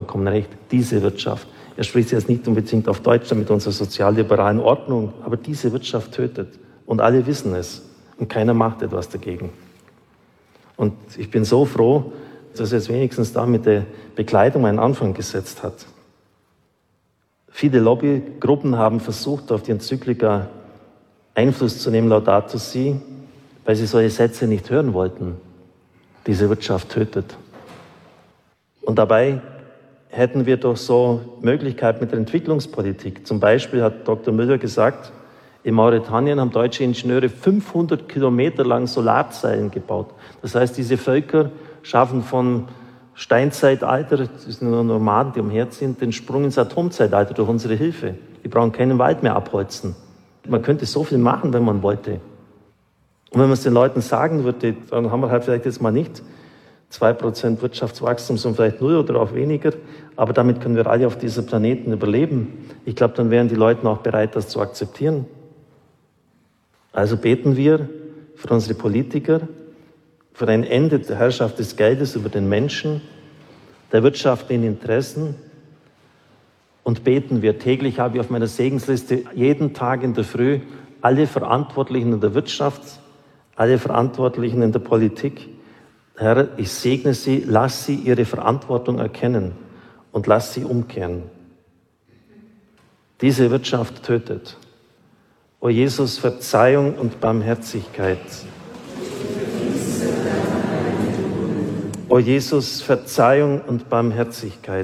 vollkommen recht, diese Wirtschaft. Er spricht jetzt nicht unbedingt auf Deutschland mit unserer sozialliberalen Ordnung, aber diese Wirtschaft tötet. Und alle wissen es. Und keiner macht etwas dagegen. Und ich bin so froh, dass er jetzt wenigstens da mit der Bekleidung einen Anfang gesetzt hat. Viele Lobbygruppen haben versucht, auf die Enzyklika Einfluss zu nehmen, Laudato Si, weil sie solche Sätze nicht hören wollten. Diese Wirtschaft tötet. Und dabei hätten wir doch so Möglichkeiten mit der Entwicklungspolitik. Zum Beispiel hat Dr. Müller gesagt, in Mauretanien haben deutsche Ingenieure 500 Kilometer lang Solarzellen gebaut. Das heißt, diese Völker schaffen von Steinzeitalter, das sind nur Nomaden, die umherziehen, den Sprung ins Atomzeitalter durch unsere Hilfe. Die brauchen keinen Wald mehr abholzen. Man könnte so viel machen, wenn man wollte. Und wenn man es den Leuten sagen würde, dann haben wir halt vielleicht jetzt mal nicht 2% Wirtschaftswachstum, sondern vielleicht 0 oder auch weniger. Aber damit können wir alle auf diesem Planeten überleben. Ich glaube, dann wären die Leute auch bereit, das zu akzeptieren. Also beten wir für unsere Politiker, für ein Ende der Herrschaft des Geldes über den Menschen, der wirtschaftlichen Interessen. Und beten wir täglich, habe ich auf meiner Segensliste jeden Tag in der Früh alle Verantwortlichen in der Wirtschaft, alle Verantwortlichen in der Politik. Herr, ich segne sie, lass sie ihre Verantwortung erkennen und lass sie umkehren. Diese Wirtschaft tötet. O Jesus, Verzeihung und Barmherzigkeit. O Jesus, Verzeihung und Barmherzigkeit.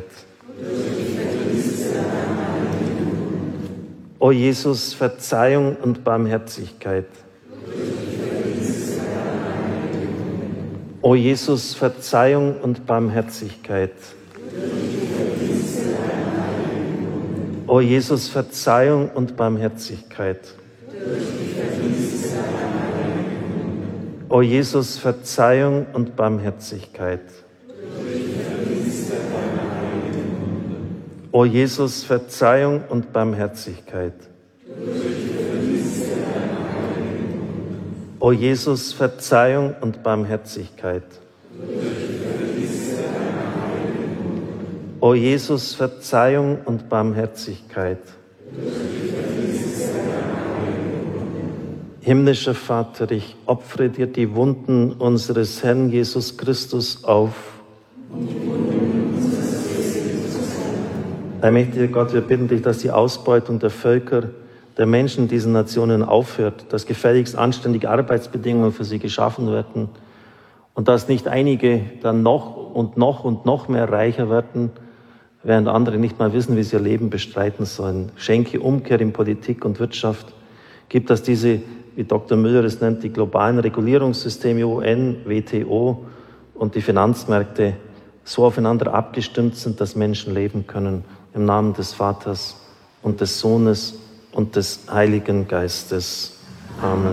O Jesus, Verzeihung und Barmherzigkeit. O Jesus, Verzeihung und Barmherzigkeit. O Jesus, Verzeihung und Barmherzigkeit. O Jesus, Verzeihung und Barmherzigkeit. O Jesus, Verzeihung und Barmherzigkeit. O Jesus, Verzeihung und Barmherzigkeit. O Jesus, Verzeihung und Barmherzigkeit. Himmlischer Vater, ich opfere dir die Wunden unseres Herrn Jesus Christus auf. Allmächtiger Gott, wir bitten dich, dass die Ausbeutung der Völker, der Menschen in diesen Nationen aufhört, dass gefälligst anständige Arbeitsbedingungen für sie geschaffen werden und dass nicht einige dann noch mehr reicher werden, während andere nicht mal wissen, wie sie ihr Leben bestreiten sollen. Schenke Umkehr in Politik und Wirtschaft. Gib, dass diese, wie Dr. Müller es nennt, die globalen Regulierungssysteme UN, WTO und die Finanzmärkte so aufeinander abgestimmt sind, dass Menschen leben können. Im Namen des Vaters und des Sohnes und des Heiligen Geistes. Amen.